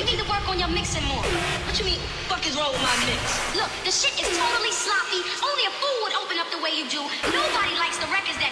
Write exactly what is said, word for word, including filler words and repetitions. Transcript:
need to work on your mixing more. What you mean, fuck is wrong with my mix? Look, the shit is totally sloppy. Only a fool would open up the way you do. Nobody likes the records that